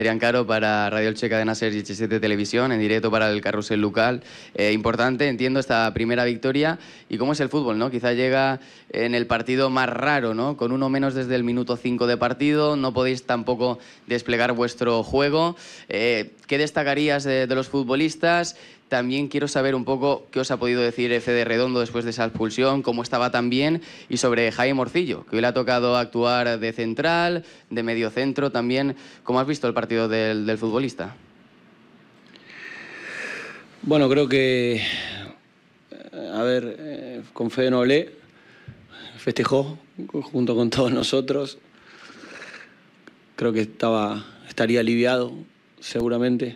Adrián Caro para Radio Elche Cadena Ser y H7 Televisión, en directo para el carrusel local. Importante, entiendo, esta primera victoria. ¿Y cómo es el fútbol, no? Quizá llega en el partido más raro, ¿no? Con uno menos desde el minuto 5 de partido, no podéis tampoco desplegar vuestro juego. ¿Qué destacarías de los futbolistas? También quiero saber un poco qué os ha podido decir Fede Redondo después de esa expulsión, cómo estaba también, y sobre Jaime Morcillo, que hoy le ha tocado actuar de central, de mediocentro también. ¿Cómo has visto el partido del futbolista? Bueno, creo que, con Fede no hablé, festejó junto con todos nosotros. Creo que estaría aliviado, seguramente.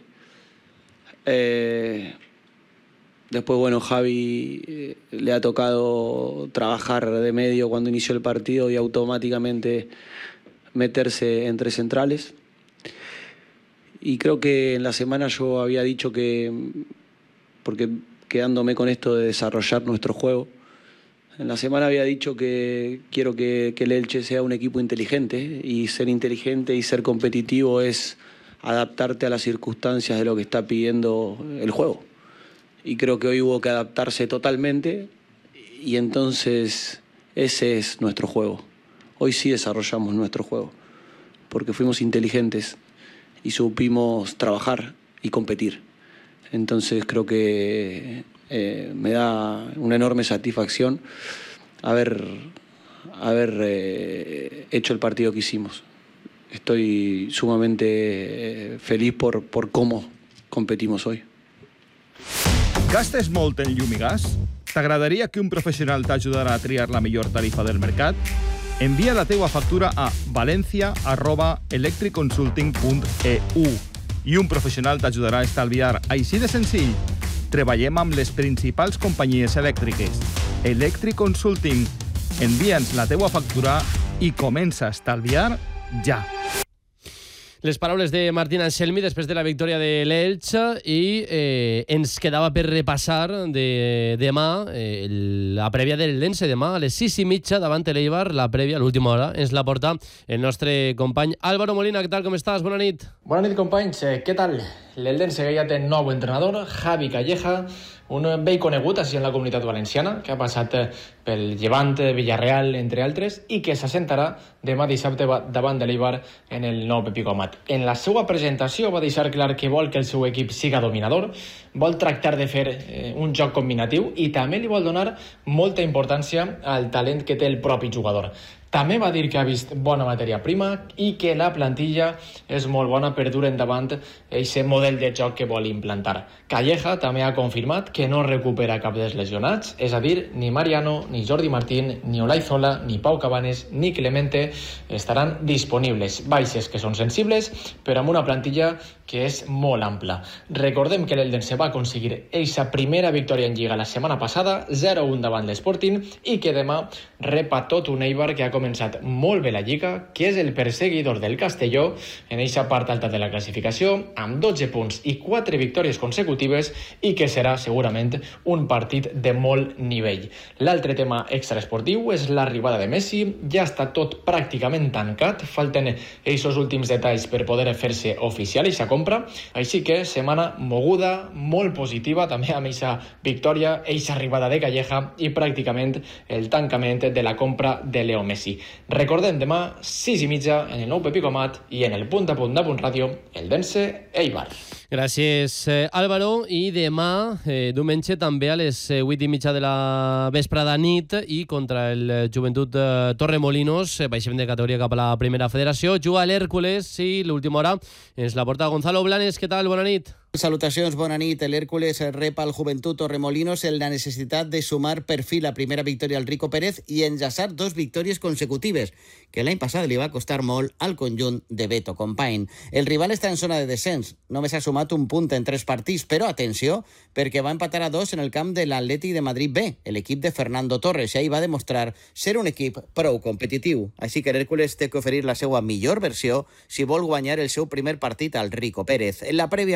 Después, bueno, Javi le ha tocado trabajar de medio cuando inició el partido y automáticamente meterse entre centrales. Y creo que en la semana yo había dicho que, porque quedándome con esto de desarrollar nuestro juego, en la semana había dicho que quiero que el Elche sea un equipo inteligente, y ser inteligente y ser competitivo es adaptarte a las circunstancias de lo que está pidiendo el juego. Y creo que hoy hubo que adaptarse totalmente, y entonces ese es nuestro juego. Hoy sí desarrollamos nuestro juego, porque fuimos inteligentes y supimos trabajar y competir. Entonces creo que me da una enorme satisfacción haber hecho el partido que hicimos. Estoy sumamente feliz por cómo competimos hoy. Gastes molt en llum i gas? T'agradaria que un professional t'ajudara a triar la millor tarifa del mercat? Envia la teua factura a valencia@electriconsulting.eu i un professional t'ajudarà a estalviar. Així de senzill. Treballem amb les principals companyies elèctriques. Electric Consulting. Envia'ns la teua factura i comença a estalviar ja. Les paraules de Martín Anselmi després de la victòria de l'Elche, i ens quedava per repassar de demà la prèvia del Lense. Demà a les 6:30 davant l'Eibar, la prèvia, l'última hora, ens la porta el nostre company Álvaro Molina. Què tal, com estàs? Bona nit. Bona nit, companys. Què tal? L'Eldense que ja té nou entrenador, Javi Calleja, un vell conegut així en la comunitat valenciana, que ha passat pel Llevant, Villarreal, entre altres, i que s'assentarà demà dissabte davant de l'Eibar en el nou Pepito Amat. En la seva presentació va deixar clar que vol que el seu equip siga dominador, vol tractar de fer un joc combinatiu i també li vol donar molta importància al talent que té el propi jugador. També va dir que ha vist bona matèria prima i que la plantilla és molt bona per dur endavant aquest model de joc que vol implantar. Calleja també ha confirmat que no recupera cap dels lesionats, és a dir, ni Mariano, ni Jordi Martín, ni Olaizola, ni Pau Cabanes, ni Clemente estaran disponibles. Baixes que són sensibles, però amb una plantilla que és molt ampla. Recordem que l'Eldense va aconseguir aquesta primera victòria en Lliga la setmana passada, 0-1 davant l'Sporting, i que demà repa tot un Eibar que ha començat molt bé la Lliga, que és el perseguidor del Castelló en aquesta part alta de la classificació, amb 12 punts i 4 victòries consecutives, i que serà segurament un partit de molt nivell. L'altre tema extraesportiu és l'arribada de Messi. Ja està tot pràcticament tancat, falten aquests últims detalls per poder fer-se oficial aquesta compra, així que setmana moguda, molt positiva, també amb aquesta victòria, aquesta arribada de Calleja i pràcticament el tancament de la compra de Leo Messi. Recordem, demà 6:30 en el nou Pepito Amat i en el punt a punt de Punt Ràdio, Eldense Eibar. Gràcies, Álvaro. I demà, diumenge, també a les 8:30 de la vesprada nit, i contra el Joventut Torremolinos, baixem de categoria cap a la primera federació, juga l'Hèrcules i l'última hora ens la porta Gonzalo Blanes. Què tal? Bona nit. Salutacions, bona nit. L'Hèrcules rep al Joventut Torremolinos en la necessitat de sumar per fi la primera victòria al Rico Pérez i enllaçar 2 victòries consecutives, que l'any passat li va costar molt al conjunt de Beto Compain. El rival està en zona de descens, només ha sumat un punt en 3 partits, però atenció, perquè va empatar a 2 en el camp de l'Atlètic de Madrid B, l'equip de Fernando Torres, i ahir va demostrar ser un equip prou competitiu. Així que l'Hèrcules té que oferir la seva millor versió si vol guanyar el seu primer partit al Rico Pérez. En la prèvia, Beto Compain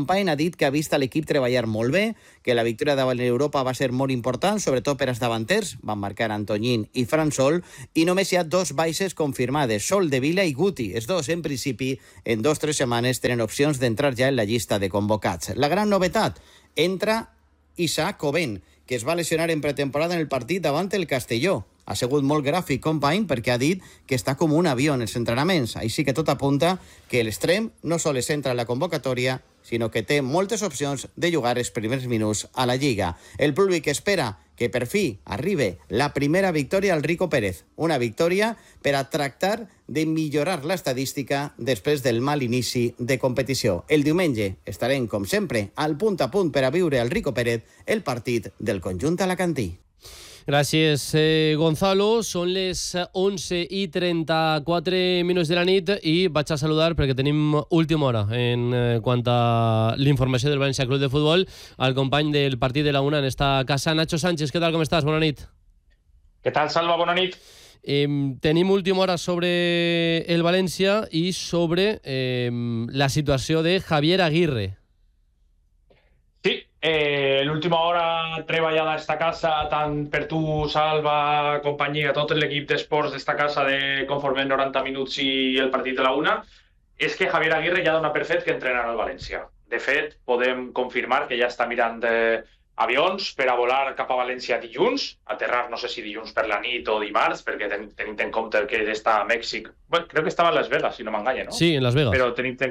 company ha dit que ha vist a l'equip treballar molt bé, que la victòria davant l'Europa va ser molt important, sobretot per als davanters, van marcar Antoñín i Fran Sol, i només hi ha 2 baixes confirmades, Sol de Vila i Guti. Els dos, en principi, en 2 o 3 setmanes tenen opcions d'entrar ja en la llista de convocats. La gran novetat, entra Isaac Coben, que es va lesionar en pretemporada en el partit davant el Castelló. Ha sigut molt gràfic, company, perquè ha dit que està com un avió en els entrenaments. Així que tot apunta que l'extrem no sols entra en la convocatòria, sinó que té moltes opcions de jugar els primers minuts a la Lliga. El públic espera que per fi arribi la primera victòria al Rico Pérez. Una victòria per a tractar de millorar l'estadística després del mal inici de competició. El diumenge estarem, com sempre, al punt a punt per a viure al Rico Pérez el partit del conjunt alacantí. Gràcies, Gonzalo. Són les 11:34 de la nit i vaig a saludar, perquè tenim última hora en quant a l'informació del València Club de Futbol, al company del partit de la una en esta casa, Nacho Sánchez. Què tal, com estàs? Bona nit. Què tal, Salva? Bona nit. Tenim última hora sobre el València i sobre la situació de Javier Aguirre. Sí, l'última hora treballada a esta casa, tant per tu, Salva, companyia, tot l'equip d'esports d'esta casa de conforme 90 minuts i el partit de la una, és que Javier Aguirre ja dona per fet que entrenarà al València. De fet, podem confirmar que ja està mirant avions per a volar cap a València dilluns, aterrar no sé si dilluns per la nit o dimarts, perquè tenint en compte que està a Mèxic. Bueno, crec que estava a Las Vegas, si no m'enganya, no? Sí, en Las Vegas. Però tenint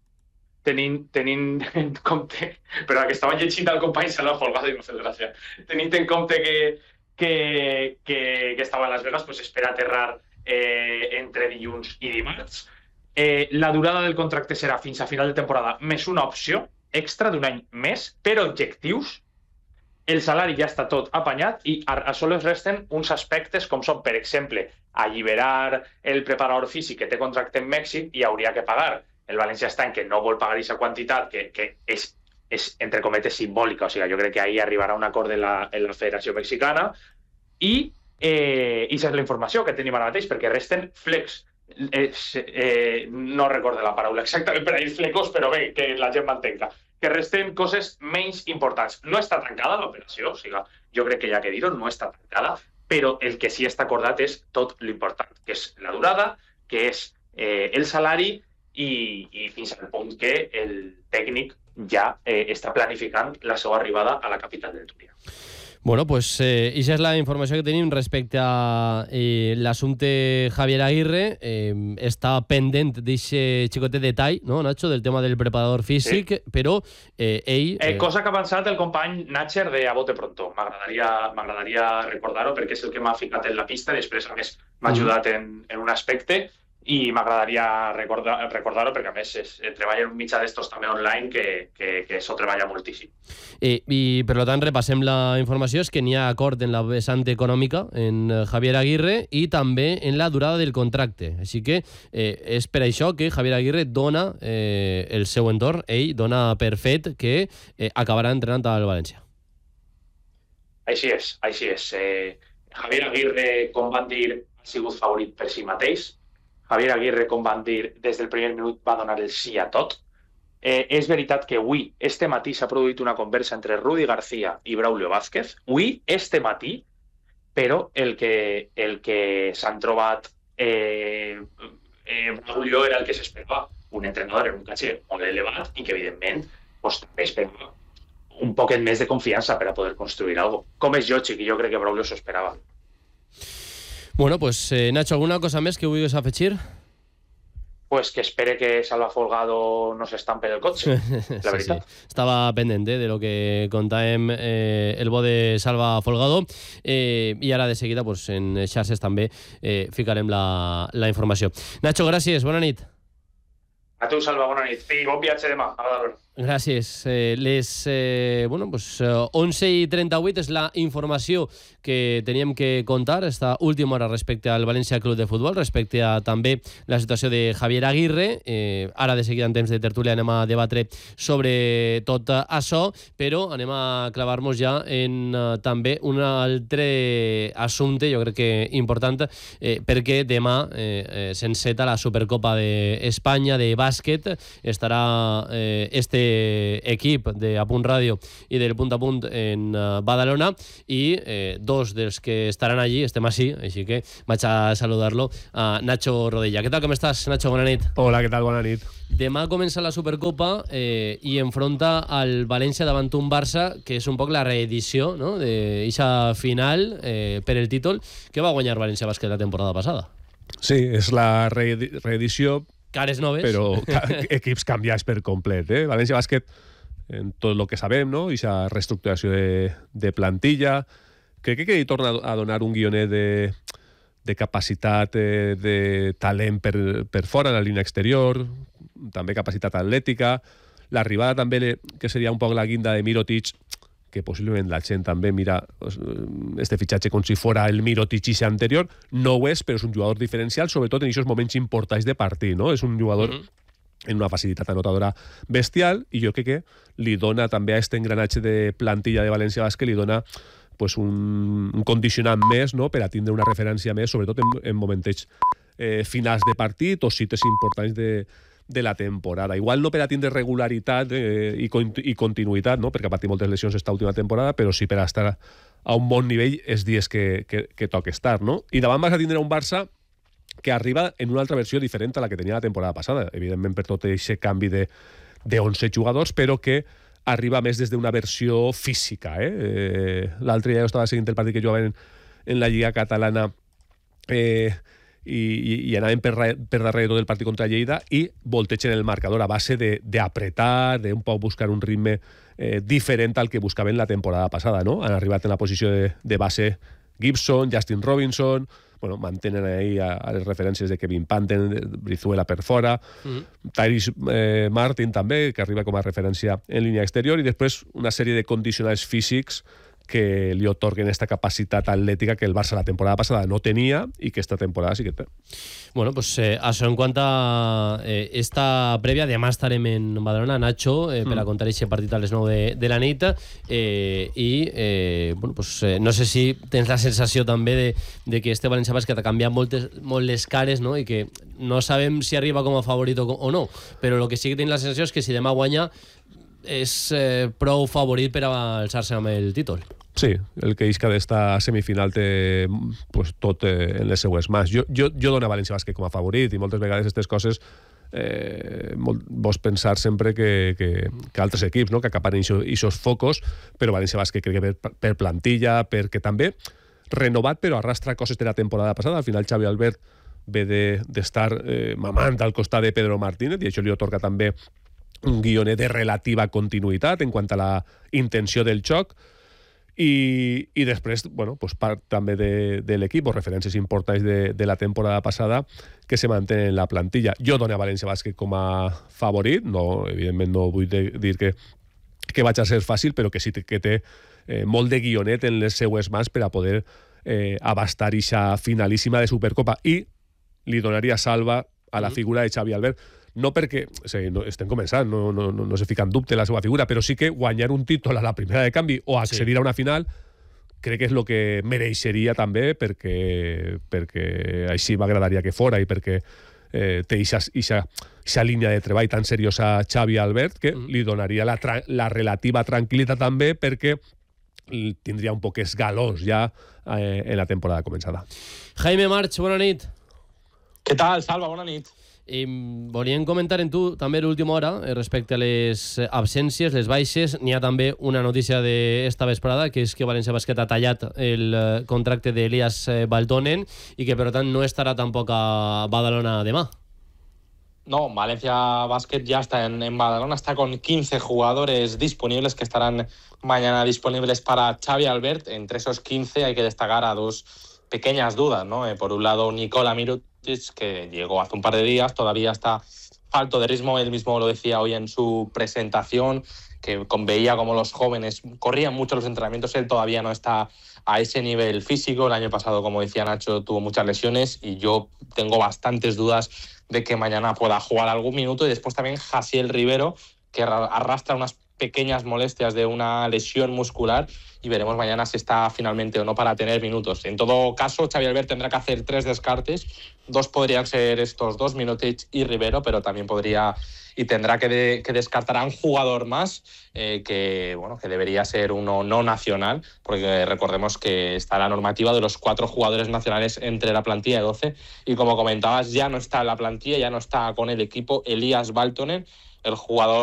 en compte, però que estava llegint el company se l'ha folgado i m'ha fet gràcia. Tenint en compte que estava a Las Vegas, pues espera aterrar entre dilluns i dimarts. La durada del contracte serà fins a final de temporada, més una opció extra d'un any més per objectius. El salari ja està tot apanyat i a sols resten uns aspectes com són, per exemple, alliberar el preparador físic que té contracte en Mèxic i hauria que pagar. El València està en que no vol pagar aquesta quantitat, que és entre cometes, simbòlica. O sigui, jo crec que ahir arribarà un acord en la Federació Mexicana i això és la informació que tenim ara mateix, perquè resten flecs. No recordo la paraula exactament per a dir flecos, però bé, que la gent m'entenga. Que resten coses menys importants. No està tancada l'operació, o sigui, jo crec que ja que dir-ho, no està tancada, però el que sí està acordat és tot l'important, que és la durada, que és el salari, i fins al punt que el tècnic ja està planificant la seva arribada a la capital del Túria. Bueno, pues esa és la informació que tenim respecte a l'assumpte Javier Aguirre. Està pendent d'aquest xicotet detall, no, Nacho, del tema del preparador físic, sí. Però ell... Cosa que ha avançat el company Natcher de A Bote Pronto. M'agradaria recordar-ho perquè és el que m'ha ficat en la pista i després, a més, m'ha ajudat en un aspecte. I m'agradaria recordar-ho perquè, a més, treballa en un mitjà d'estos també online que s'ho treballa moltíssim. I, per tant, repassem la informació. És que n'hi ha acord en la vessant econòmica en Javier Aguirre i també en la durada del contracte. Així que és per això que Javier Aguirre dona el seu entorn, ell dona per fet que acabarà entrenant al València. Així és. Javier Aguirre, com van dir, ha sigut favorit per si mateix. Javier Aguirre, com van dir, des del primer minut va donar el sí a tot. És veritat que avui, este matí, s'ha produït una conversa entre Rudi García i Braulio Vázquez. Avui, este matí, però el que s'han trobat Braulio era el que s'esperava. Un entrenador en un caché molt elevat i que, evidentment, també esperava un poquet més de confiança per a poder construir alguna cosa. Com és Jochi, que jo crec que Braulio s'ho esperava. Bueno, pues Nacho, ¿alguna cosa més que vulguis afegir? Pues que espere que Salva Folgado no s'estampe el cotxe, la veritat. Sí. Estava pendent de lo que contàvem el bo de Salva Folgado i ara de seguida pues, en xarxes també ficarem la informació. Nacho, gràcies, bona nit. A tu, Salva, bona nit. I bon viatge demà. A veure. Gràcies. Les 11:38 és la informació que teníem que contar esta última hora respecte al València Club de Futbol, respecte a també la situació de Javier Aguirre. Ara de seguida en temps de tertúlia anem a debatre sobre tot això, però anem a clavar-nos ja en també un altre assumpte, jo crec que important, perquè demà s'enceta la Supercopa d'Espanya de bàsquet. Estarà este equip de A Punt Ràdio i del Punt a Punt en Badalona, i dos dels que estaran allí estem així, així que vaig a saludar-lo, a Nacho Rodella. Què tal, com estàs, Nacho? Bona nit. Hola, què tal? Bona nit. Demà comença la Supercopa i enfronta al València davant un Barça, que és un poc la reedició, no?, d'eixa final per el títol que va guanyar València Bàsquet la temporada passada. Sí, és la reedició, cares noves, però equips canviats per complet. València Bàsquet, en tot el que sabem, no? Eixa reestructuració de plantilla, crec que hi torna a donar un guionet de capacitat, de talent per fora, en la línia exterior, també capacitat atlètica, l'arribada també, que seria un poc la guinda de Mirotic, que possiblement la gent també mira este fitxatge com si fora el Mirotic anterior, no ho és, però és un jugador diferencial, sobretot en aquests moments importants de partit, no? És un jugador en una facilitat anotadora bestial, i jo crec que li dona també a aquest engranatge de plantilla de València Bàsquet, li dona pues, un condicionant més, no?, per a tindre una referència més, sobretot en momentets finals de partit o cites importants de la temporada. Igual no per a tindre regularitat i continuïtat, no?, perquè ha patit moltes lesions esta última temporada, però sí per a estar a un bon nivell els dies que toca estar, no? I davant vas a tindre un Barça que arriba en una altra versió diferent a la que tenia la temporada passada, evidentment per tot aquest canvi de 11 jugadors, però que arriba més des d'una versió física. L'altre dia jo estava seguint el partit que jugaven en la Lliga Catalana i anaven per darrere tot el partit contra Lleida i voltegen el marcador a base d'apretar, d'un poc buscar un ritme diferent al que buscaven la temporada passada, no? Han arribat en la posició de base Gibson, Justin Robinson, bueno, mantenen ahí a les referències de Kevin Panten, Brizuela per fora, Tyrese Martin també, que arriba com a referència en línia exterior, i després una sèrie de condicionants físics que li otorguen esta capacitat atlètica que el Barça la temporada passada no tenia i que esta temporada sí que té. Bueno, pues això en quant a esta prèvia, demà estarem en Badalona, Nacho, per a contar aquest partit a les 9 de la nit, bueno, pues, no sé si tens la sensació també de que este València Bàsquet ha canviat molt les cares, no?, i que no sabem si arriba com a favorit o no, però el que sí que tenim la sensació és que si demà guanya és prou favorit per a alçar-se amb el títol. Sí, el que isca d'esta semifinal té pues, tot en les seues mans. Jo dono a València Bàsquet com a favorit i moltes vegades aquestes coses vols pensar sempre que altres equips, no?, que acaparen aquests focos, però València Bàsquet crec que per plantilla, perquè també renovat però arrastra coses de la temporada passada. Al final Xavi Albert ve d'estar mamant al costat de Pedro Martínez i això li otorga també un guionet de relativa continuïtat en quant a la intenció del xoc i després, bueno, pues part també de l'equip o referències importants de la temporada passada que se mantenen en la plantilla. Jo dono a València Bàsquet com a favorit, no, evidentment no vull dir que vaig a ser fàcil, però que sí que té molt de guionet en les seues mans per a poder abastar aquesta finalíssima de Supercopa, i li donaria salva a la figura de Xavi Albert. No perquè estem començant, no se fica en dubte la seva figura, però sí que guanyar un títol a la primera de canvi o accedir a una final crec que és el que mereixeria també, perquè així m'agradaria que fora i perquè té aquesta línia de treball tan seriosa a Xavi Albert que li donaria la relativa tranquil·litat també, perquè tindria un poc esgalós ja en la temporada començada. Jaime March, bona nit. Què tal, Salva? Bona nit. Volíem comentar en tu també l'última hora respecte a les absències, les baixes. N'hi ha també una notícia d'esta vesprada, que és que València Bàsquet ha tallat el contracte d'Elias Baltonen i que per tant no estarà tampoc a Badalona demà. No, Valencia Basket ya está en Badalona, está con 15 jugadores disponibles que estarán mañana disponibles para Xavi Albert. Entre esos 15 hay que destacar a dos pequeñas dudas, ¿no? Por un lado, Nikola Mirotic, que llegó hace un par de días, todavía está falto de ritmo. Él mismo lo decía hoy en su presentación, que veía como los jóvenes corrían mucho los entrenamientos. Él todavía no está a ese nivel físico. El año pasado, como decía Nacho, tuvo muchas lesiones y yo tengo bastantes dudas de que mañana pueda jugar algún minuto. Y después también Jasiel Rivero, que arrastra unas pequeñas molestias de una lesión muscular y veremos mañana si está finalmente o no para tener minutos. En todo caso, Xavi Albert tendrá que hacer 3 descartes. 2 podrían ser estos 2, Minotic y Rivero, pero también podría y tendrá que descartar a un jugador más que debería ser uno no nacional, porque recordemos que está la normativa de los 4 jugadores nacionales entre la plantilla de 12 y como comentabas, ya no está en la plantilla, ya no está con el equipo Elias Valtonen, el jugador